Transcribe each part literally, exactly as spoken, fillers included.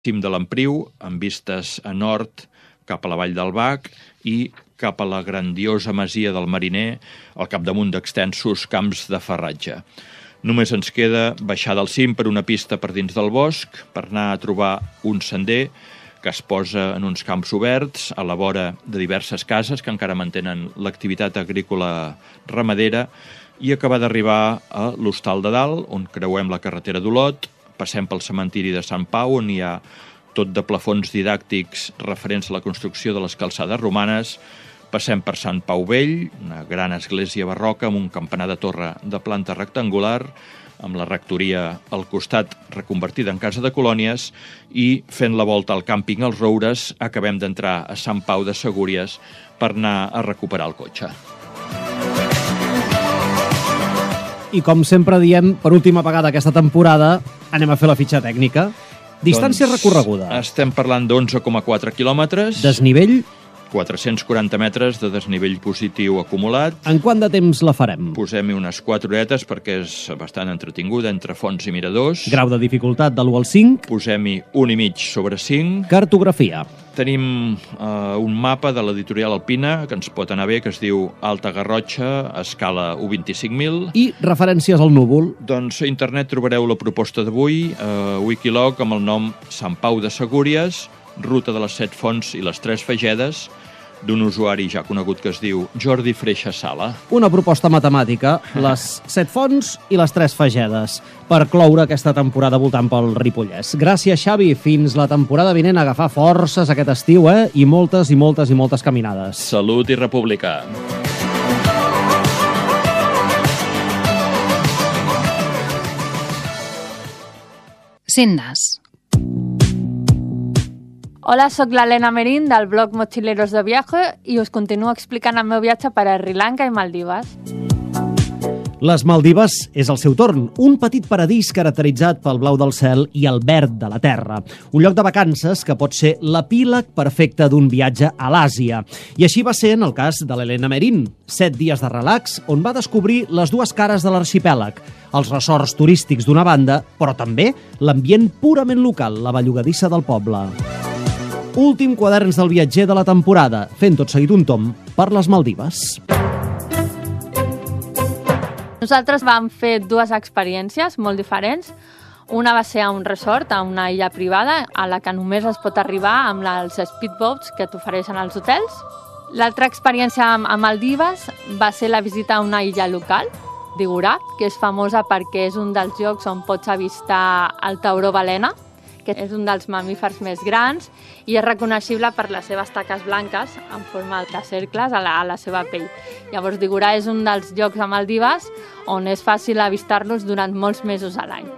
cim de l'Empriu, amb vistes a nord cap a la vall del Bac i cap a la grandiosa masia del Mariner, al capdamunt d'extensos camps de farratge. Només ens queda baixar del cim per una pista per dins del bosc per anar a trobar un sender que es posa en uns camps oberts a la vora de diverses cases que encara mantenen l'activitat agrícola ramadera i acabar d'arribar a l'Hostal de Dalt, on creuem la carretera d'Olot, passem pel cementiri de Sant Pau, on hi ha tot de plafons didàctics referents a la construcció de les calçades romanes, passem per Sant Pau Vell, una gran església barroca amb un campanar de torre de planta rectangular, amb la rectoria al costat reconvertida en casa de colònies, i fent la volta al càmping Els Roures acabem d'entrar a Sant Pau de Segúries per anar a recuperar el cotxe. I com sempre diem, per última vegada aquesta temporada, anem a fer la fitxa tècnica. Distància doncs, recorreguda. Estem parlant d'onze coma quatre quilòmetres. Desnivell? quatre-cents quaranta metres de desnivell positiu acumulat. En quant de temps la farem? Posem-hi unes quatre horetes perquè és bastant entretinguda, entre fonts i miradors. Grau de dificultat de l'u al cinc? Posem-hi un i mig sobre cinc. Cartografia? Tenim uh, un mapa de l'editorial Alpina que ens pot anar bé, que es diu Alta Garrotxa, a escala u vint-i-cinc mil. I referències al núvol? Doncs a internet trobareu la proposta d'avui, a uh, Wikiloc, amb el nom Sant Pau de Segúries, ruta de les set fonts i les tres fagedes, d'un usuari ja conegut que es diu Jordi Freixa Sala. Una proposta matemàtica, les set fonts i les tres fagedes, per cloure aquesta temporada voltant pel Ripollès. Gràcies, Xavi. Fins la temporada vinent a agafar forces aquest estiu, eh? I moltes i moltes i moltes caminades. Salut i república. Sendes. Hola, sóc l'Helena Merín del blog Mochileros de Viaje i us continuo explicant el meu viatge per a Sri Lanka i Maldives. Les Maldives és el seu torn, un petit paradís caracteritzat pel blau del cel i el verd de la terra. Un lloc de vacances que pot ser l'epíleg perfecte d'un viatge a l'Àsia. I així va ser en el cas de l'Helena Merín. Set dies de relax on va descobrir les dues cares de l'arxipèlag, els resorts turístics d'una banda, però també l'ambient purament local, la bellugadissa del poble. Últim quaderns del viatger de la temporada, fent tot seguit un tom per les Maldives. Nosaltres vam fer dues experiències molt diferents. Una va ser a un resort, a una illa privada, a la que només es pot arribar amb els speedboats que t'ofereixen als hotels. L'altra experiència a Maldives va ser la visita a una illa local, Digurat, que és famosa perquè és un dels llocs on pots avistar el tauró balena, que és un dels mamífers més grans i és reconeixible per les seves taques blanques en forma de cercles a la, a la seva pell. Llavors, Digurat és un dels llocs a Maldives on és fàcil avistar-los durant molts mesos a l'any.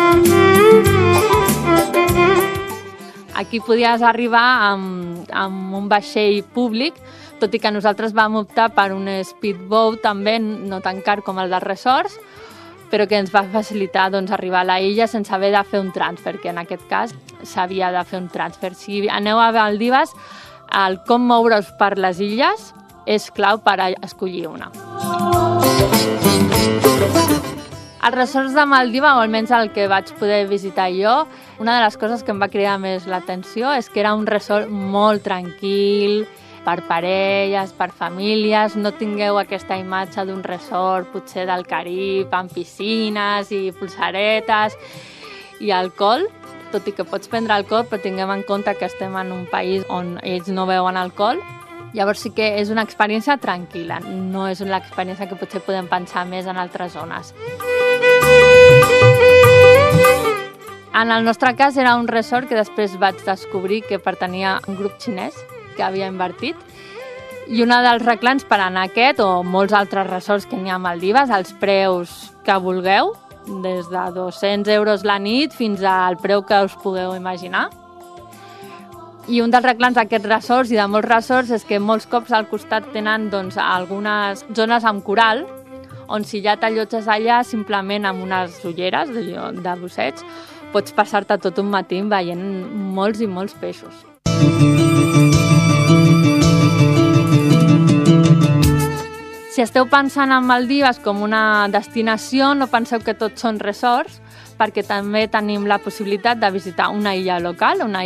Aquí podies arribar amb, amb un vaixell públic, tot i que nosaltres vam optar per un speedboat també, no tan car com el dels resorts, però que ens va facilitar doncs, arribar a la illa sense haver de fer un transfer, que en aquest cas s'havia de fer un transfer. Si aneu a Maldives, el com moure's per les illes és clau per escollir una. Els resorts de Maldives, o almenys el que vaig poder visitar jo, una de les coses que em va cridar més l'atenció és que era un resort molt tranquil, per parelles, per famílies. No tingueu aquesta imatge d'un resort, potser del Carib, amb piscines i pulsaretes i alcohol, tot i que pots prendre alcohol, però tinguem en compte que estem en un país on ells no beuen alcohol. Llavors sí que és una experiència tranquil·la, no és l'experiència que potser podem pensar més en altres zones. En el nostre cas era un resort que després vaig descobrir que pertanyia a un grup xinès que havia invertit, i un dels reclams per anar a aquest o molts altres resorts que n'hi ha a Maldives, els preus que vulgueu, des de dos-cents euros la nit fins al preu que us pugueu imaginar. I un dels reclams d'aquests resorts i de molts resorts és que molts cops al costat tenen doncs, algunes zones amb coral, on si ja t'allotges allà simplement amb unes ulleres de, de busseig, pots passar-te tot un matí veient molts i molts peixos. Si esteu pensant en Maldives com una destinació, no penseu que tots són resorts, perquè també tenim la possibilitat de visitar una illa local, una